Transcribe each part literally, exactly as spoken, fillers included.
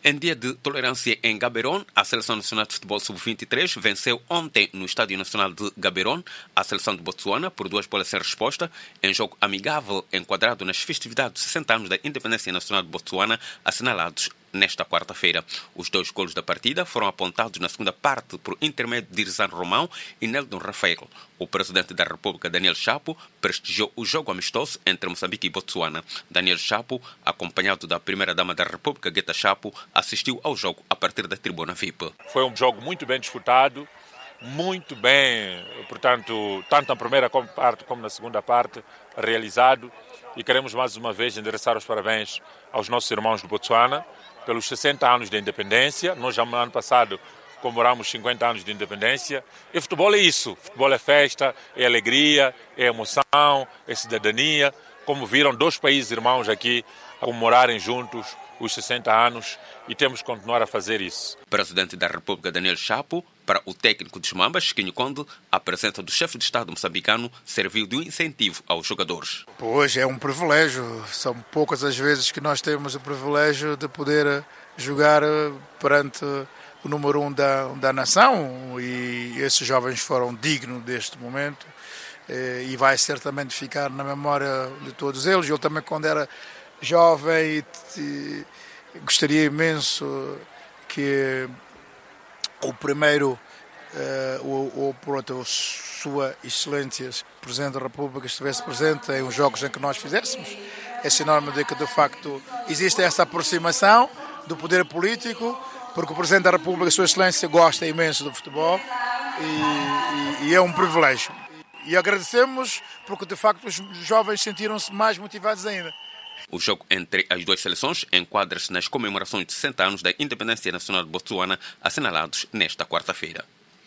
Em dia de tolerância em Gaborone, a Seleção Nacional de Futebol sub vinte e três venceu ontem no Estádio Nacional de Gaborone a Seleção de Botsuana por duas bolas sem resposta, em jogo amigável enquadrado nas festividades de sessenta anos da Independência Nacional de Botsuana, assinalados nesta quarta-feira. Os dois golos da partida foram apontados na segunda parte por intermédio de Irzan Romão e Neldon Rafael. O presidente da República, Daniel Chapo, prestigiou o jogo amistoso entre Moçambique e Botsuana. Daniel Chapo, acompanhado da primeira-dama da República, Guetta Chapo, assistiu ao jogo a partir da tribuna V I P. Foi um jogo muito bem disputado, muito bem, portanto, tanto na primeira parte como na segunda parte, realizado. E queremos mais uma vez endereçar os parabéns aos nossos irmãos do Botsuana pelos sessenta anos de independência. Nós já no ano passado comemoramos cinquenta anos de independência. E futebol é isso. Futebol é festa, é alegria, é emoção, é cidadania. Como viram, dois países irmãos aqui a comemorarem juntos os sessenta anos e temos que continuar a fazer isso. Presidente da República, Daniel Chapo, para o técnico dos Mambas, Chiquinho Conde, a presença do chefe de Estado moçambicano serviu de um incentivo aos jogadores. Hoje é um privilégio, são poucas as vezes que nós temos o privilégio de poder jogar perante o número um da, da nação, e esses jovens foram dignos deste momento e vai certamente ficar na memória de todos eles. Eu também, quando era jovem, gostaria imenso que o primeiro, uh, ou, ou pronto, Sua Excelência, Presidente da República, estivesse presente em os jogos em que nós fizéssemos. É sinónimo de que, de facto, existe essa aproximação do poder político, porque o Presidente da República, Sua Excelência, gosta imenso do futebol e, e, e é um privilégio. E agradecemos porque, de facto, os jovens sentiram-se mais motivados ainda. O jogo entre as duas seleções enquadra-se nas comemorações de sessenta anos da Independência Nacional de Botsuana, assinalados nesta quarta-feira.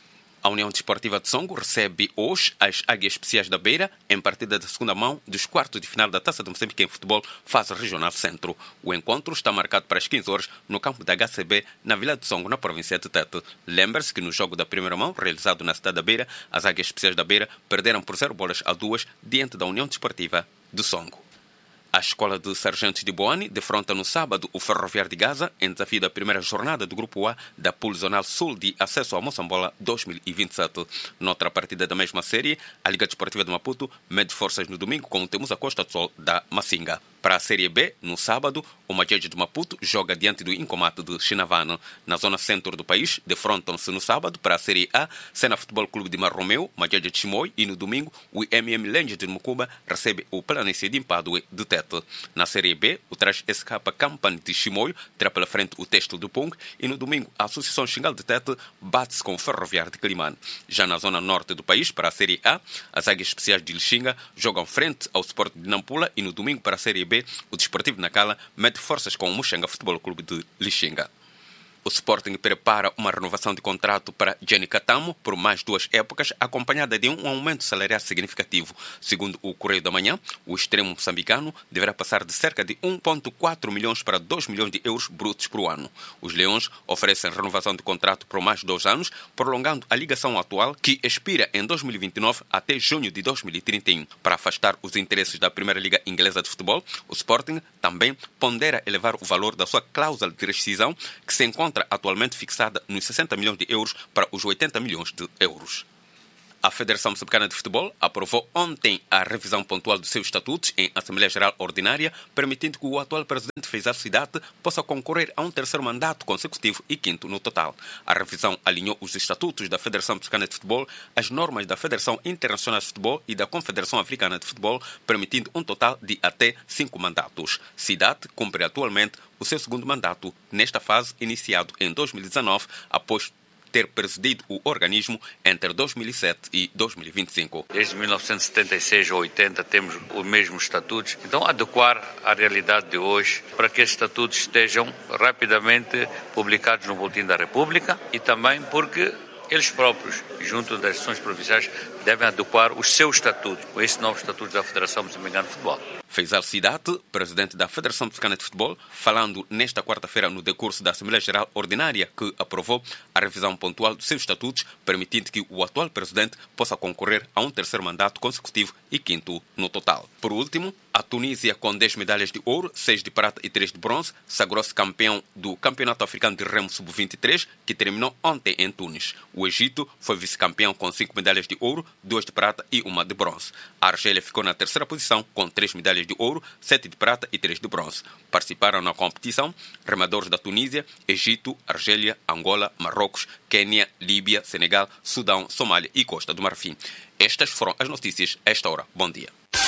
A União Desportiva de Songo recebe hoje as Águias Especiais da Beira em partida da segunda mão dos quartos de final da Taça de Moçambique em Futebol, fase regional centro. O encontro está marcado para as quinze horas no campo da H C B, na Vila de Songo, na província de Tete. Lembre-se que no jogo da primeira mão, realizado na cidade da Beira, as Águias Especiais da Beira perderam por zero bolas a duas diante da União Desportiva de Songo. A Escola de Sargentos de Boane defronta no sábado o Ferroviário de Gaza em desafio da primeira jornada do Grupo A da Pool Zonal Sul de acesso ao Moçambola dois mil e vinte e sete. Noutra partida da mesma série, a Liga Desportiva de Maputo mede forças no domingo com o Temusa Costa do Sol da Massinga. Para a Série B, no sábado, o Majeje de Maputo joga diante do Incomate de Chinavano. Na zona centro do país, defrontam-se no sábado para a Série A, Sena Futebol Clube de Marromeu, Majeje de Chimoio, e no domingo, o M M Lenges de Mucuba recebe o Planície de Impadue de Tete. Na Série B, o Trás S K Company de Chimoio terá pela frente o Texto do Pung, e no domingo, a Associação Xingal de Tete bate-se com o Ferroviário de Quelimane. Já na zona norte do país, para a Série A, as Águias Especiais de Lixinga jogam frente ao Sport de Nampula, e no domingo, para a Série B, o Desportivo Nacala mede forças com o Muxanga Futebol Clube de Lixinga. O Sporting prepara uma renovação de contrato para Jenny Catamo por mais duas épocas, acompanhada de um aumento salarial significativo. Segundo o Correio da Manhã, o extremo moçambicano deverá passar de cerca de um vírgula quatro milhões para dois milhões de euros brutos por ano. Os Leões oferecem renovação de contrato por mais dois anos, prolongando a ligação atual, que expira em dois mil e vinte e nove até junho de dois mil e trinta e um. Para afastar os interesses da Primeira Liga Inglesa de Futebol, o Sporting também pondera elevar o valor da sua cláusula de rescisão, que se encontra atualmente fixada nos sessenta milhões de euros para os oitenta milhões de euros. A Federação Moçambicana de Futebol aprovou ontem a revisão pontual dos seus estatutos em Assembleia Geral Ordinária, permitindo que o atual presidente Feizal Cidade possa concorrer a um terceiro mandato consecutivo e quinto no total. A revisão alinhou os estatutos da Federação Moçambicana de Futebol às normas da Federação Internacional de Futebol e da Confederação Africana de Futebol, permitindo um total de até cinco mandatos. Cidade cumpre atualmente o seu segundo mandato nesta fase, iniciado em dois mil e dezenove, após ter presidido o organismo entre dois mil e sete e dois mil e vinte e cinco. Desde mil novecentos e setenta e seis ou oitenta temos os mesmos estatutos, então adequar à realidade de hoje para que esses estatutos estejam rapidamente publicados no Boletim da República, e também porque eles próprios, junto das instituições provinciais, devem adequar o seu estatuto com esse novo estatuto da Federação Moçambicana de Futebol. Feizal Cidade, presidente da Federação Moçambicana de Futebol, falando nesta quarta-feira no decurso da Assembleia Geral Ordinária, que aprovou a revisão pontual dos seus estatutos, permitindo que o atual presidente possa concorrer a um terceiro mandato consecutivo e quinto no total. Por último, A Tunísia, com dez medalhas de ouro, seis de prata e três de bronze, sagrou-se campeão do Campeonato Africano de Remo sub vinte e três, que terminou ontem em Tunis. O Egito foi vice-campeão com cinco medalhas de ouro, duas de prata e uma de bronze. A Argélia ficou na terceira posição com três medalhas de ouro, sete de prata e três de bronze. Participaram na competição remadores da Tunísia, Egito, Argélia, Angola, Marrocos, Quênia, Líbia, Senegal, Sudão, Somália e Costa do Marfim. Estas foram as notícias a esta hora. Bom dia.